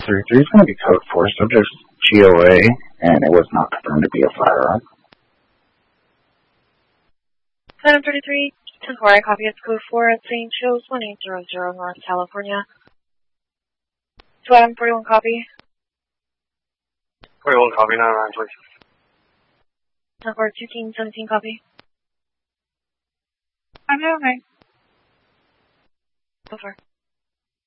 733 is going to be code 4, subject's GOA, and it was not confirmed to be a firearm. 733, 10-4, I copy. It's code 4 at St. Joe's, 1800 North California. 41 copy. 41 copy, 99, please. 10-4, 217 copy. I'm okay. So far.